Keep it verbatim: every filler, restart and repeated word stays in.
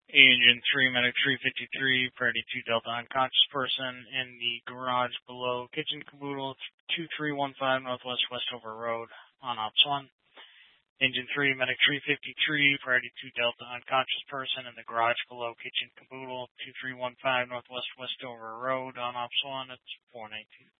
Engine three, Medic three fifty-three, Priority two Delta unconscious person in the garage below kitchen caboodle two three one five Northwest Westover Road on Ops one. Engine three, Medic three fifty-three, Priority two Delta unconscious person in the garage below kitchen caboodle two three one five Northwest Westover Road on Ops one. It's four nineteen.